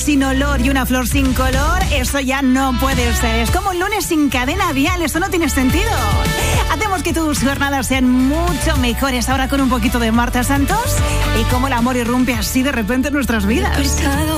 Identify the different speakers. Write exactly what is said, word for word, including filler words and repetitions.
Speaker 1: sin olor y una flor sin color, eso ya no puede ser. Es como un lunes sin cadena vial, eso no tiene sentido. Hacemos que tus jornadas sean mucho mejores ahora con un poquito de Marta Santos y cómo el amor irrumpe así de repente en nuestras vidas.